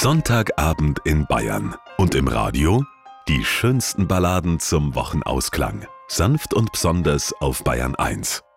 Sonntagabend in Bayern. Und im Radio die schönsten Balladen zum Wochenausklang. Sanft und besonders auf Bayern 1.